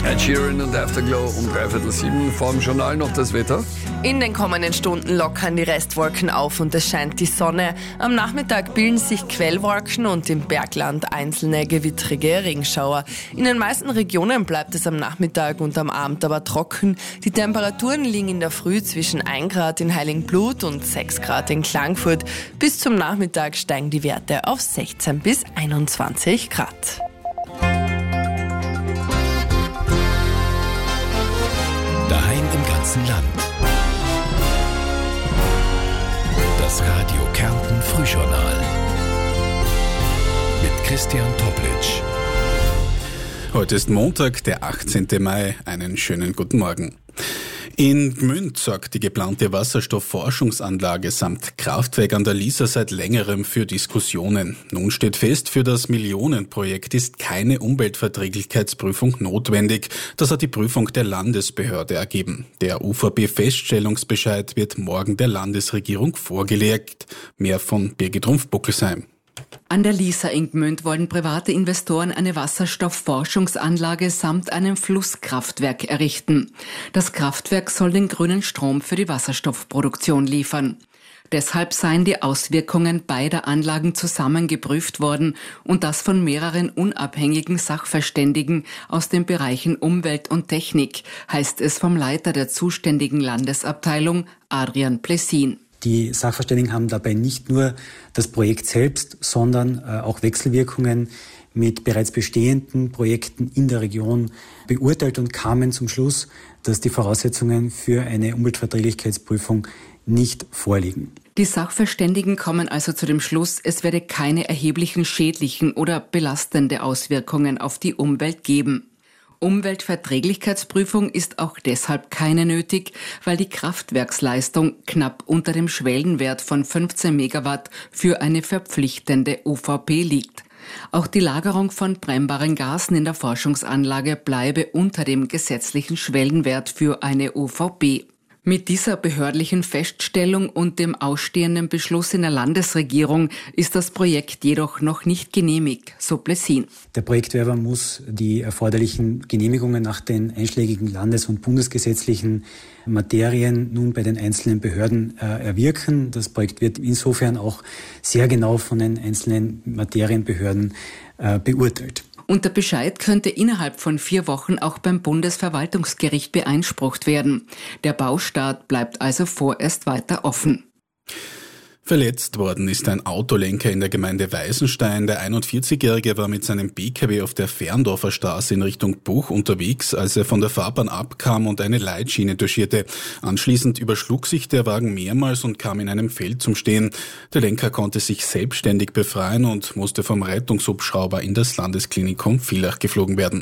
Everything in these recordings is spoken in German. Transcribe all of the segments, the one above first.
Ed Sheeran und Afterglow um 6:15. Vor dem Journal noch das Wetter. In den kommenden Stunden lockern die Restwolken auf und es scheint die Sonne. Am Nachmittag bilden sich Quellwolken und im Bergland einzelne gewittrige Regenschauer. In den meisten Regionen bleibt es am Nachmittag und am Abend aber trocken. Die Temperaturen liegen in der Früh zwischen 1 Grad in Heiligenblut und 6 Grad in Klagenfurt. Bis zum Nachmittag steigen die Werte auf 16 bis 21 Grad. Daheim im ganzen Land. Das Radio Kärnten Frühjournal mit Christian Toplitsch. Heute ist Montag, der 18. Mai. Einen schönen guten Morgen. In Gmünd sorgt die geplante Wasserstoffforschungsanlage samt Kraftwerk an der Lisa seit längerem für Diskussionen. Nun steht fest, für das Millionenprojekt ist keine Umweltverträglichkeitsprüfung notwendig. Das hat die Prüfung der Landesbehörde ergeben. Der UVP-Feststellungsbescheid wird morgen der Landesregierung vorgelegt. Mehr von Birgit Rumpf-Buckelsheim. An der Lisa in Gmünd wollen private Investoren eine Wasserstoffforschungsanlage samt einem Flusskraftwerk errichten. Das Kraftwerk soll den grünen Strom für die Wasserstoffproduktion liefern. Deshalb seien die Auswirkungen beider Anlagen zusammen geprüft worden und das von mehreren unabhängigen Sachverständigen aus den Bereichen Umwelt und Technik, heißt es vom Leiter der zuständigen Landesabteilung, Adrian Plessin. Die Sachverständigen haben dabei nicht nur das Projekt selbst, sondern auch Wechselwirkungen mit bereits bestehenden Projekten in der Region beurteilt und kamen zum Schluss, dass die Voraussetzungen für eine Umweltverträglichkeitsprüfung nicht vorliegen. Die Sachverständigen kommen also zu dem Schluss, es werde keine erheblichen schädlichen oder belastende Auswirkungen auf die Umwelt geben. Umweltverträglichkeitsprüfung ist auch deshalb keine nötig, weil die Kraftwerksleistung knapp unter dem Schwellenwert von 15 Megawatt für eine verpflichtende UVP liegt. Auch die Lagerung von brennbaren Gasen in der Forschungsanlage bleibe unter dem gesetzlichen Schwellenwert für eine UVP. Mit dieser behördlichen Feststellung und dem ausstehenden Beschluss in der Landesregierung ist das Projekt jedoch noch nicht genehmigt, so Plessin. Der Projektwerber muss die erforderlichen Genehmigungen nach den einschlägigen landes- und bundesgesetzlichen Materien nun bei den einzelnen Behörden erwirken. Das Projekt wird insofern auch sehr genau von den einzelnen Materienbehörden beurteilt. Und der Bescheid könnte innerhalb von 4 Wochen auch beim Bundesverwaltungsgericht beansprucht werden. Der Baustart bleibt also vorerst weiter offen. Verletzt worden ist ein Autolenker in der Gemeinde Weißenstein. Der 41-Jährige war mit seinem PKW auf der Ferndorfer Straße in Richtung Buch unterwegs, als er von der Fahrbahn abkam und eine Leitschiene touchierte. Anschließend überschlug sich der Wagen mehrmals und kam in einem Feld zum Stehen. Der Lenker konnte sich selbstständig befreien und musste vom Rettungshubschrauber in das Landesklinikum Villach geflogen werden.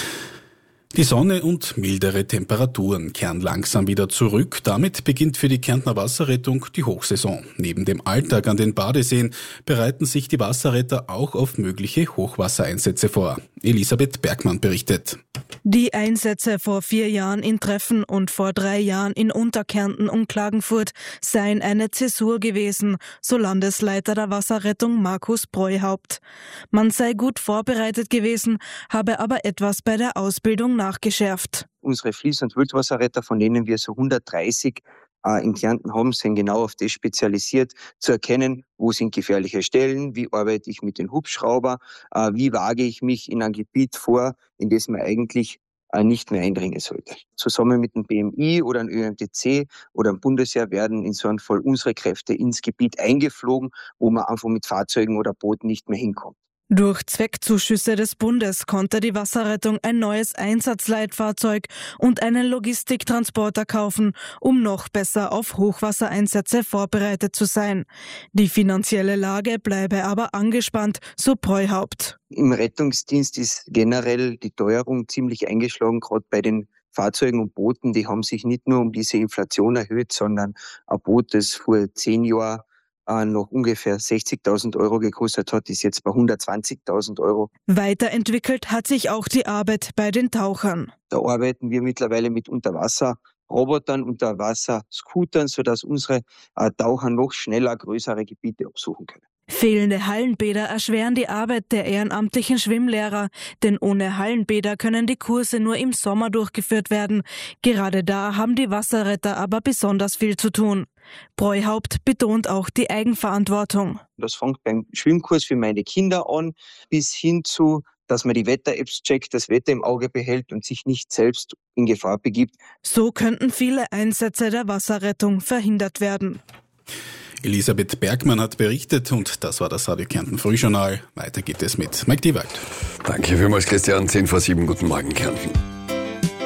Die Sonne und mildere Temperaturen kehren langsam wieder zurück. Damit beginnt für die Kärntner Wasserrettung die Hochsaison. Neben dem Alltag an den Badeseen bereiten sich die Wasserretter auch auf mögliche Hochwassereinsätze vor. Elisabeth Bergmann berichtet. Die Einsätze vor 4 Jahren in Treffen und vor 3 Jahren in Unterkärnten und Klagenfurt seien eine Zäsur gewesen, so Landesleiter der Wasserrettung Markus Breuhaupt. Man sei gut vorbereitet gewesen, habe aber etwas bei der Ausbildung nachgeschärft. Unsere Fließ- und Wildwasserretter, von denen wir so 130 in Kärnten haben, sind genau auf das spezialisiert, zu erkennen, wo sind gefährliche Stellen, wie arbeite ich mit den Hubschrauber, wie wage ich mich in ein Gebiet vor, in das man eigentlich nicht mehr eindringen sollte. Zusammen mit dem BMI oder dem ÖMTC oder dem Bundesheer werden in so einem Fall unsere Kräfte ins Gebiet eingeflogen, wo man einfach mit Fahrzeugen oder Booten nicht mehr hinkommt. Durch Zweckzuschüsse des Bundes konnte die Wasserrettung ein neues Einsatzleitfahrzeug und einen Logistiktransporter kaufen, um noch besser auf Hochwassereinsätze vorbereitet zu sein. Die finanzielle Lage bleibe aber angespannt, so Breuhaupt. Im Rettungsdienst ist generell die Teuerung ziemlich eingeschlagen, gerade bei den Fahrzeugen und Booten. Die haben sich nicht nur um diese Inflation erhöht, sondern ein Boot, das vor 10 Jahren noch ungefähr 60.000 Euro gekostet hat, ist jetzt bei 120.000 Euro. Weiterentwickelt hat sich auch die Arbeit bei den Tauchern. Da arbeiten wir mittlerweile mit Unterwasserrobotern, Unterwasserscootern, sodass unsere Taucher noch schneller größere Gebiete absuchen können. Fehlende Hallenbäder erschweren die Arbeit der ehrenamtlichen Schwimmlehrer, denn ohne Hallenbäder können die Kurse nur im Sommer durchgeführt werden. Gerade da haben die Wasserretter aber besonders viel zu tun. Breuhaupt betont auch die Eigenverantwortung. Das fängt beim Schwimmkurs für meine Kinder an, bis hin zu, dass man die Wetter-Apps checkt, das Wetter im Auge behält und sich nicht selbst in Gefahr begibt. So könnten viele Einsätze der Wasserrettung verhindert werden. Elisabeth Bergmann hat berichtet und das war das Radio Kärnten Frühjournal. Weiter geht es mit Mike Diewald. Danke vielmals, Christian. 6:10, guten Morgen, Kärnten.